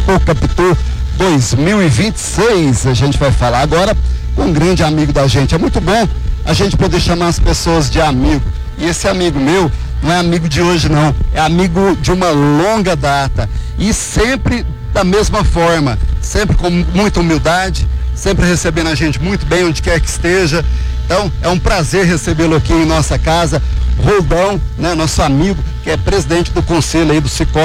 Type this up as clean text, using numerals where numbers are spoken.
Expo Capitu 2026. A gente vai falar agora com um grande amigo da gente. É muito bom a gente poder chamar as pessoas de amigo. E esse amigo meu não é amigo de hoje não, é amigo de uma longa data. E sempre da mesma forma, sempre com muita humildade, sempre recebendo a gente muito bem onde quer que esteja. Então é um prazer recebê-lo aqui em nossa casa. Roldão, né, nosso amigo, que é presidente do conselho aí do Cicobi